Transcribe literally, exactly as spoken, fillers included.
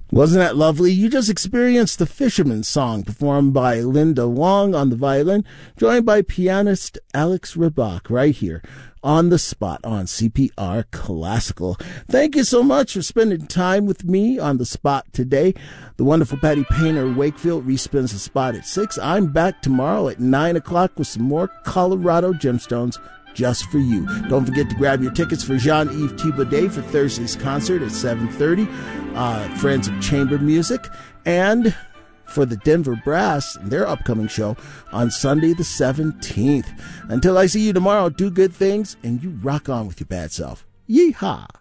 Wasn't that lovely? You just experienced the Fisherman's Song performed by Linda Wong on the violin, joined by pianist Alex Ribach right here on the spot on C P R Classical. Thank you so much for spending time with me on the spot today. The wonderful Patty Painter Wakefield respins the spot at six. I'm back tomorrow at nine o'clock with some more Colorado Gemstones just for you. Don't forget to grab your tickets for Jean-Yves Thibaudet for Thursday's concert at seven thirty. Uh, Friends of Chamber Music, and for the Denver Brass and their upcoming show on Sunday the seventeenth. Until I see you tomorrow, do good things and you rock on with your bad self. Yeehaw!